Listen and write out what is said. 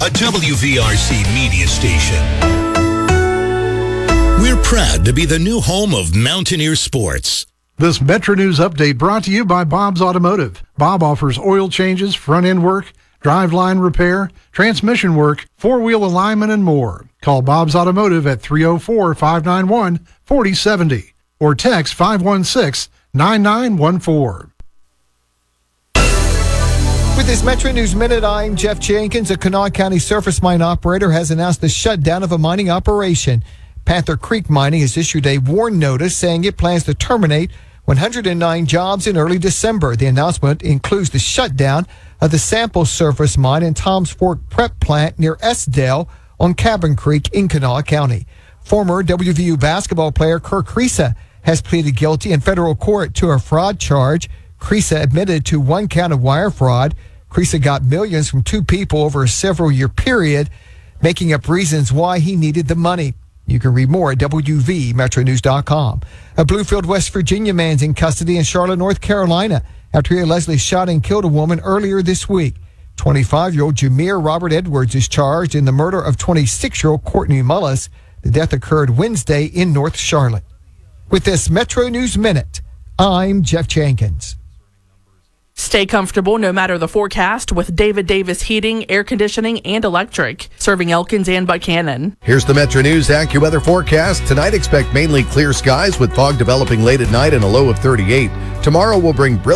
a WVRC media station. We're proud to be the new home of Mountaineer Sports. This Metro News update brought to you by Bob's Automotive. Bob offers oil changes, front-end work, driveline repair, transmission work, four-wheel alignment, and more. Call Bob's Automotive at 304-591-4070 or text 516-9914. With this Metro News Minute, I'm Jeff Jenkins. A Kanawha County surface mine operator has announced the shutdown of a mining operation. Panther Creek Mining has issued a warn notice saying it plans to terminate 109 jobs in early December. The announcement includes the shutdown of the Sample surface mine and Tom's Fork prep plant near Esdale on Cabin Creek in Kanawha County. Former WVU basketball player Kirk Kriisa has pleaded guilty in federal court to a fraud charge. Kriisa admitted to one count of wire fraud. Kriisa got millions from two people over a several-year period, making up reasons why he needed the money. You can read more at WVMetroNews.com. A Bluefield, West Virginia man's in custody in Charlotte, North Carolina, after he allegedly shot and killed a woman earlier this week. 25-year-old Jameer Robert Edwards is charged in the murder of 26-year-old Courtney Mullis. The death occurred Wednesday in North Charlotte. With this Metro News Minute, I'm Jeff Jenkins. Stay comfortable no matter the forecast with David Davis Heating, Air Conditioning, and Electric, serving Elkins and Buchanan. Here's the Metro News AccuWeather forecast. Tonight, expect mainly clear skies with fog developing late at night and a low of 38. Tomorrow will bring brilliant